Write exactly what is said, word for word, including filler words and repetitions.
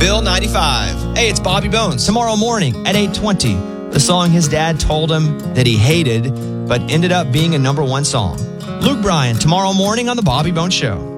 Bill ninety-five. Hey, it's Bobby Bones. Tomorrow morning at eight twenty, the song his dad told him that he hated, but ended up being a number one song. Luke Bryan, tomorrow morning on The Bobby Bones Show.